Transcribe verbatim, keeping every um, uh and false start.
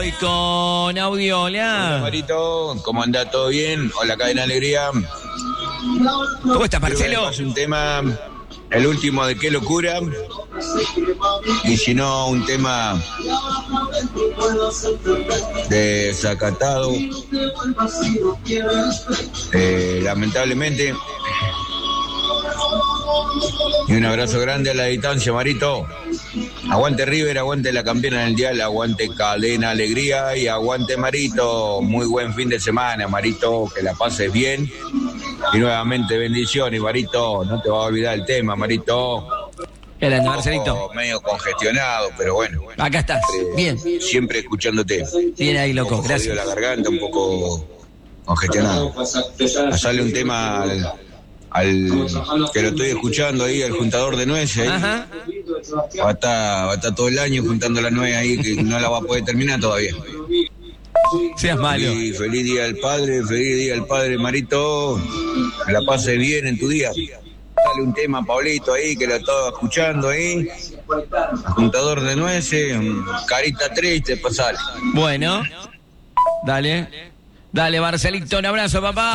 voy con audio. Hola. Hola, Marito, ¿cómo anda? ¿Todo bien? Hola, Cadena Alegría. ¿Cómo estás, Marcelo? Es un tema, el último de Qué Locura. Y si no, un tema de Desacatado. Eh, lamentablemente. Y un abrazo grande a la distancia, Marito. Aguante River, aguante la campeona del dial, aguante Cadena Alegría y aguante Marito. Muy buen fin de semana, Marito, que la pases bien. Y nuevamente bendiciones, Marito. No te vas a olvidar el tema, Marito. ¿Qué onda, Marcelito? Medio congestionado, pero bueno. Acá estás. Bien. Siempre escuchándote. Bien ahí, loco. Un poco Gracias. jodido la garganta, un poco congestionado. Sale un tema al, al que lo estoy escuchando ahí, al juntador de nueces. Ahí. Ajá. Va a, estar, va a estar todo el año juntando la nuez ahí, que no la va a poder terminar todavía. Seas malo. Feliz, feliz día del padre, feliz día del padre, Marito. Que la pases bien en tu día. Dale un tema a Pablito ahí, que lo estaba escuchando ahí. Juntador de nueces, carita triste, pasale. Bueno. Dale. Dale, Marcelito. Un abrazo, papá.